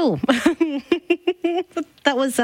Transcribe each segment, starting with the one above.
Oh, that was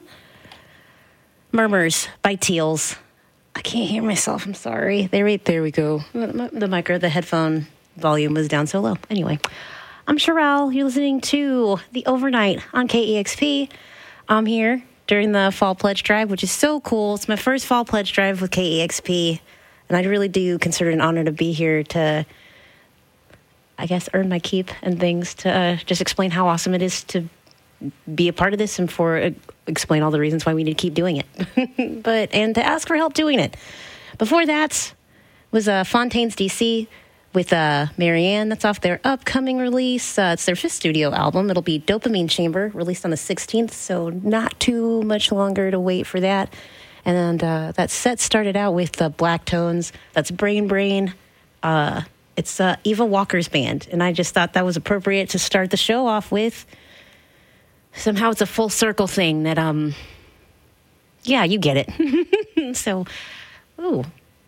Murmurs by Teals. I can't hear myself. I'm sorry. There we go. The headphone volume was down so low. Anyway, I'm Sherelle. You're listening to The Overnight on KEXP. I'm here during the Fall Pledge Drive, which is so cool. It's my first Fall Pledge Drive with KEXP, and I really do consider it an honor to be here to, I guess, earn my keep and things, to just explain how awesome it is to be a part of this and for explain all the reasons why we need to keep doing it. And to ask for help doing it. Before that was Fontaines DC with Marianne. That's off their upcoming release. It's their 5th studio album. It'll be Dopamine Chamber, released on the 16th, so not too much longer to wait for that. And that set started out with Black Tones. That's Brain Brain. It's Eva Walker's band, and I just thought that was appropriate to start the show off with. Somehow it's a full circle thing that, yeah, you get it. So, ooh.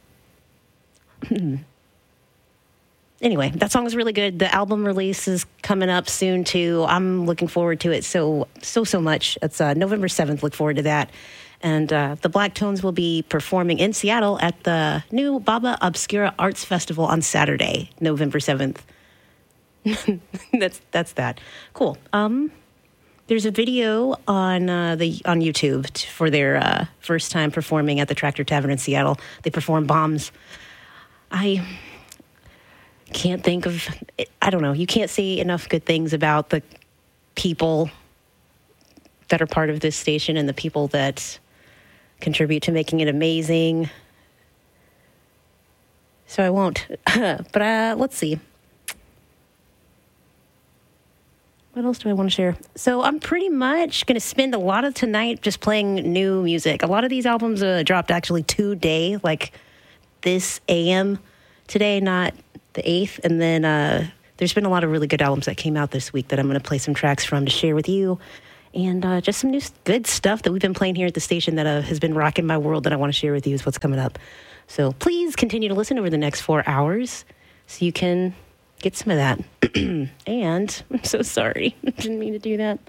Anyway, that song is really good. The album release is coming up soon, too. I'm looking forward to it so much. It's November 7th. Look forward to that. And the Black Tones will be performing in Seattle at the new Baba Obscura Arts Festival on Saturday, November 7th. That's that. Cool. There's a video on YouTube for their first time performing at the Tractor Tavern in Seattle. They perform Bombs. I can't think of, I don't know, you can't say enough good things about the people that are part of this station and the people that contribute to making it amazing. So I won't. But let's see. What else do I want to share? So I'm pretty much going to spend a lot of tonight just playing new music. A lot of these albums dropped actually today, like this AM today, not the 8th. And then there's been a lot of really good albums that came out this week that I'm going to play some tracks from to share with you. And just some new good stuff that we've been playing here at the station that has been rocking my world that I want to share with you is what's coming up. So please continue to listen over the next 4 hours so you can get some of that. And I'm so sorry. I didn't mean to do that.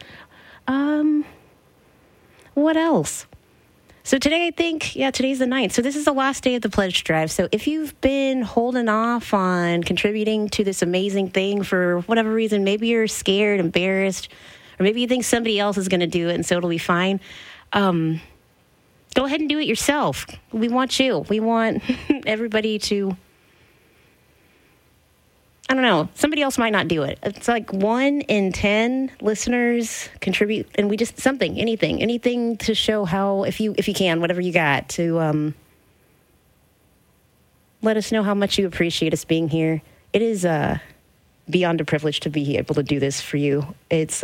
What else? So today, I think, today's the 9th. So this is the last day of the pledge drive. So if you've been holding off on contributing to this amazing thing for whatever reason, maybe you're scared, embarrassed, or maybe you think somebody else is going to do it and so it'll be fine. Go ahead and do it yourself. We want you. We want everybody to, I don't know, somebody else might not do it. It's like 1 in 10 listeners contribute, and we just, anything to show how, if you can, whatever you got, to let us know how much you appreciate us being here. It is beyond a privilege to be able to do this for you. It's,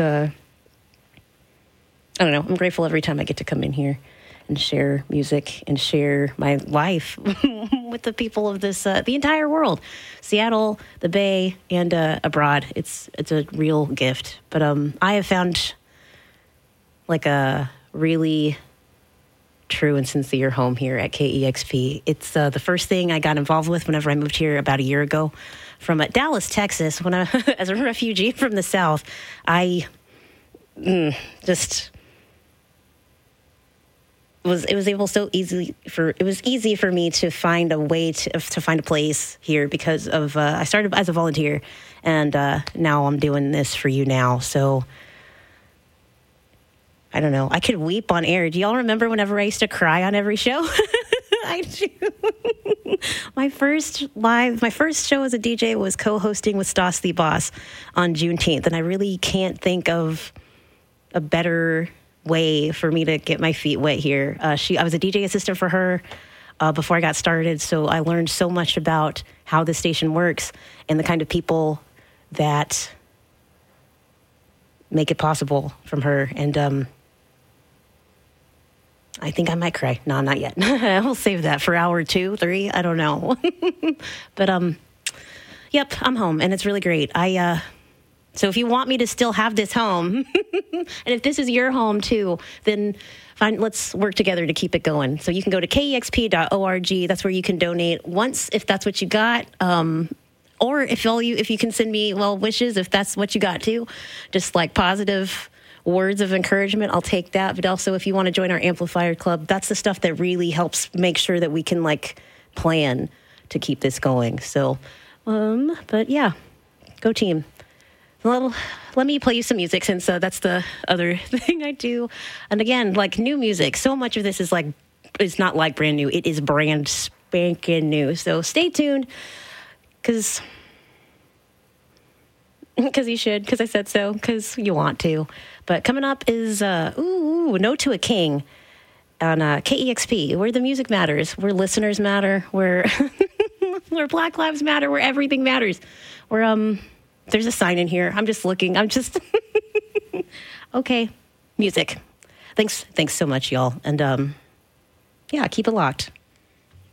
I don't know, I'm grateful every time I get to come in here and share music and share my life with the people of this, the entire world, Seattle, the Bay, and abroad. It's a real gift. But I have found like a really true and sincere home here at KEXP. It's the first thing I got involved with whenever I moved here about a year ago from Dallas, Texas. When I, as a refugee from the South, I just it was easy for me to find a way to find a place here because of I started as a volunteer, and now I'm doing this for you now. So I don't know. I could weep on air. Do y'all remember whenever I used to cry on every show? I do. My first show as a DJ was co-hosting with Stas the Boss on Juneteenth, and I really can't think of a better way for me to get my feet wet here. I was a DJ assistant for her before I got started, so I learned so much about how the station works and the kind of people that make it possible from her. And I think I might cry. No, not yet. We'll save that for hour 2, 3. I don't know. But yep, I'm home, and it's really great. So if you want me to still have this home, and if this is your home too, then fine, let's work together to keep it going. So you can go to kexp.org. That's where you can donate once, if that's what you got. Or if you can send me well wishes, if that's what you got too, just like positive words of encouragement, I'll take that. But also, if you want to join our Amplifier Club, that's the stuff that really helps make sure that we can, like, plan to keep this going. So, but yeah, go team. Well, let me play you some music since that's the other thing I do. And again, like new music, so much of this is like, it's not like brand new. It is brand spanking new. So stay tuned because you should, because I said so, because you want to. But coming up is, No to a King on KEXP, where the music matters, where listeners matter, where where Black Lives Matter, where everything matters, where, there's a sign in here. I'm just looking. I'm just... Okay. Music. Thanks so much, y'all. And, yeah, keep it locked.